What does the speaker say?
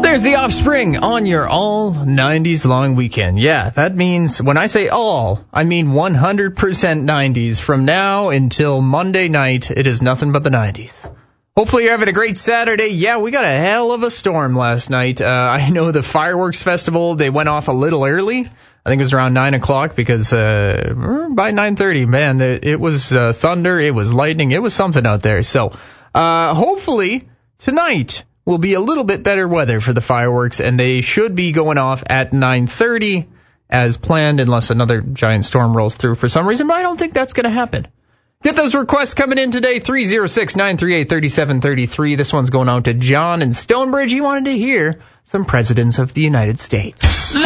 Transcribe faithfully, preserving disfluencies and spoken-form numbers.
There's The Offspring on your all nineties long weekend. Yeah, that means when I say all, I mean one hundred percent nineties. From now until Monday night, it is nothing but the nineties. Hopefully you're having a great Saturday. Yeah, we got a hell of a storm last night. Uh, I know the fireworks festival, they went off a little early. I think it was around nine o'clock because uh, by nine thirty, man, it, it was uh, thunder, it was lightning, it was something out there. So uh, hopefully tonight will be a little bit better weather for the fireworks, and they should be going off at nine thirty as planned, unless another giant storm rolls through for some reason, but I don't think that's going to happen. Get those requests coming in today, three oh six, nine three eight, three seven three three. This one's going out to John in Stonebridge. He wanted to hear some presidents of the United States.